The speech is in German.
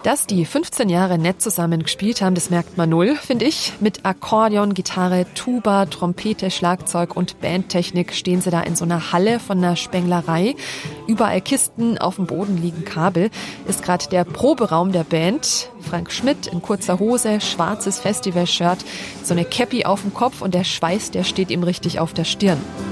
Dass die 15 Jahre nett zusammen gespielt haben, das merkt man null, finde ich. Mit Akkordeon, Gitarre, Tuba, Trompete, Schlagzeug und Bandtechnik stehen sie da in so einer Halle von einer Spenglerei. Überall Kisten, auf dem Boden liegen Kabel. Ist gerade der Proberaum der Band. Frank Schmidt in kurzer Hose, schwarzes Festival-Shirt, so eine Cappy auf dem Kopf und der Schweiß, der steht ihm richtig auf der Stirn.